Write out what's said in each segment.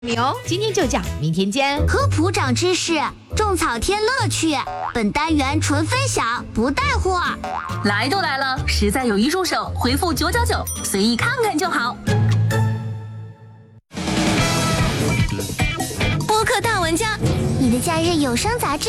今天就讲，明天见。 科普长知识，种草添乐趣。本单元纯分享，不带货。 来都来了，实在有一助手，回复999，随意看看就好。 播客大文章，你的假日有声杂志。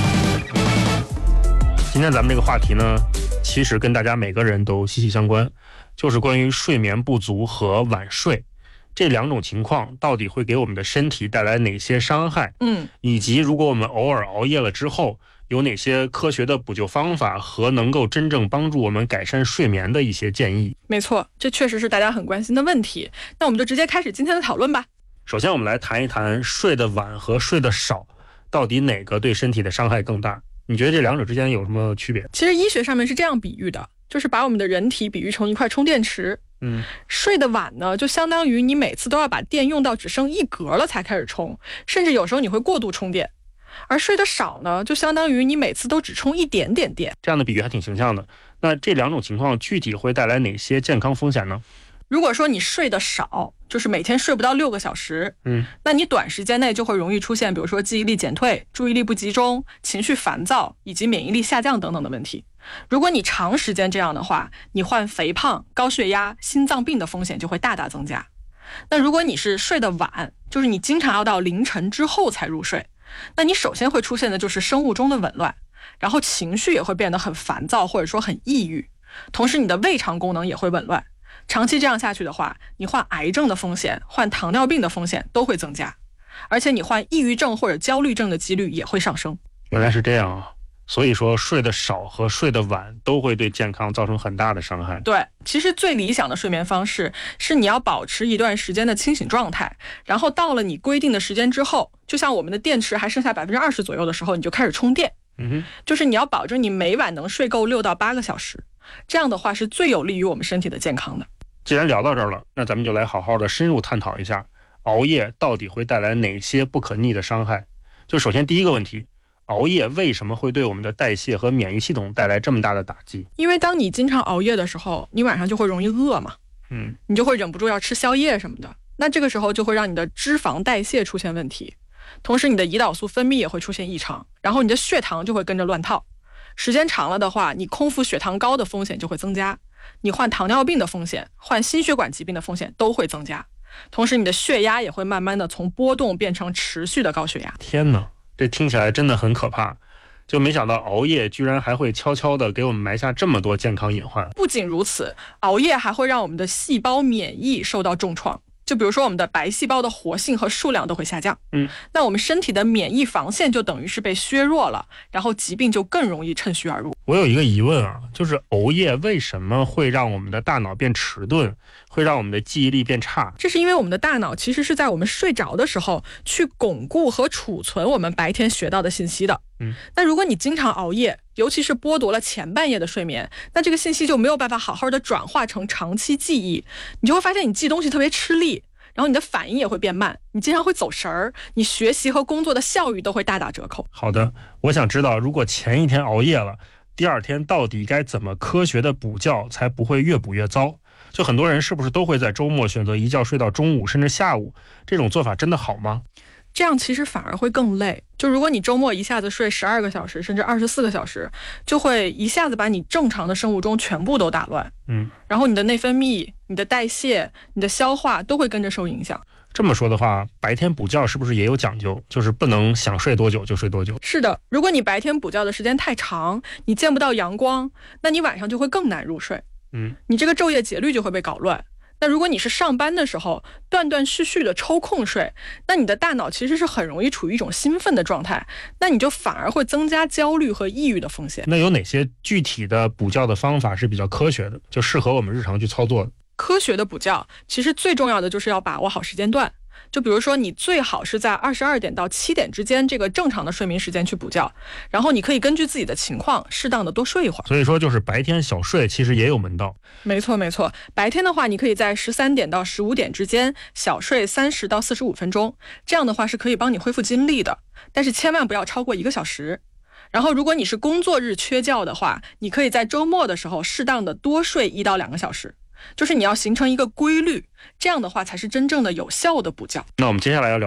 今天咱们这个话题呢，其实跟大家每个人都息息相关，就是关于睡眠不足和晚睡。这两种情况到底会给我们的身体带来哪些伤害？以及如果我们偶尔熬夜了之后，有哪些科学的补救方法和能够真正帮助我们改善睡眠的一些建议？ 没错，这确实是大家很关心的问题。那我们就直接开始今天的讨论吧。 首先我们来谈一谈睡得晚和睡得少，到底哪个对身体的伤害更大？你觉得这两者之间有什么区别？ 其实医学上面是这样比喻的，就是把我们的人体比喻成一块充电池。睡得晚呢，就相当于你每次都要把电用到只剩1格了才开始充，甚至有时候你会过度充电。而睡得少呢，就相当于你每次都只充一点点电。 这样的比喻还挺形象的。那这两种情况具体会带来哪些健康风险呢？ 如果说你睡得少，就是每天睡不到6个小时，那你短时间内就会容易出现比如说记忆力减退、注意力不集中、情绪烦躁以及免疫力下降等等的问题。如果你长时间这样的话，你患肥胖、高血压、心脏病的风险就会大大增加。那如果你是睡得晚，就是你经常要到凌晨之后才入睡，那你首先会出现的就是生物钟的紊乱，然后情绪也会变得很烦躁或者说很抑郁，同时你的胃肠功能也会紊乱。长期这样下去的话，你患癌症的风险、患糖尿病的风险都会增加，而且你患抑郁症或者焦虑症的几率也会上升。 原来是这样啊。所以说睡得少和睡得晚都会对健康造成很大的伤害。 对，其实最理想的睡眠方式是你要保持一段时间的清醒状态，然后到了你规定的时间之后，就像我们的电池还剩下20%左右的时候，你就开始充电。就是你要保证你每晚能睡够6到8个小时，这样的话是最有利于我们身体的健康的。 既然聊到这儿了，那咱们就来好好的深入探讨一下，熬夜到底会带来哪些不可逆的伤害。就首先第一个问题，熬夜为什么会对我们的代谢和免疫系统带来这么大的打击？ 因为当你经常熬夜的时候，你晚上就会容易饿嘛，你就会忍不住要吃宵夜什么的，那这个时候就会让你的脂肪代谢出现问题，同时你的胰岛素分泌也会出现异常，然后你的血糖就会跟着乱套。时间长了的话，你空腹血糖高的风险就会增加，你患糖尿病的风险、患心血管疾病的风险都会增加，同时你的血压也会慢慢的从波动变成持续的高血压。 天哪，这听起来真的很可怕，就没想到熬夜居然还会悄悄地给我们埋下这么多健康隐患。 不仅如此，熬夜还会让我们的细胞免疫受到重创，就比如说我们的白细胞的活性和数量都会下降。那我们身体的免疫防线就等于是被削弱了，然后疾病就更容易趁虚而入。 我有一个疑问啊，就是熬夜为什么会让我们的大脑变迟钝，会让我们的记忆力变差？ 这是因为我们的大脑其实是在我们睡着的时候去巩固和储存我们白天学到的信息的。那如果你经常熬夜，尤其是剥夺了前半夜的睡眠，那这个信息就没有办法好好的转化成长期记忆，你就会发现你记东西特别吃力，然后你的反应也会变慢，你经常会走神儿，你学习和工作的效率都会大打折扣。 好的，我想知道如果前一天熬夜了，第二天到底该怎么科学的补觉才不会越补越糟？就很多人是不是都会在周末选择一觉睡到中午甚至下午，这种做法真的好吗？ 这样其实反而会更累，就如果你周末一下子睡12个小时甚至24个小时，就会一下子把你正常的生物钟全部都打乱，然后你的内分泌、你的代谢、你的消化都会跟着受影响。 这么说的话，白天补觉是不是也有讲究，就是不能想睡多久就睡多久？ 是的，如果你白天补觉的时间太长，你见不到阳光，那你晚上就会更难入睡，你这个昼夜节律就会被搞乱。那如果你是上班的时候断断续续的抽空睡，那你的大脑其实是很容易处于一种兴奋的状态，那你就反而会增加焦虑和抑郁的风险。 那有哪些具体的补觉的方法是比较科学的，就适合我们日常去操作的？ 科学的补觉其实最重要的就是要把握好时间段，就比如说你最好是在22点到7点之间这个正常的睡眠时间去补觉，然后你可以根据自己的情况适当的多睡一会儿。 所以说就是白天小睡其实也有门道。 没错没错，白天的话你可以在13点到15点之间小睡30到45分钟，这样的话是可以帮你恢复精力的，但是千万不要超过1个小时。然后如果你是工作日缺觉的话，你可以在周末的时候适当的多睡1到2个小时。 就是你要形成一个规律，这样的话才是真正的有效的补觉。 那我们接下来要聊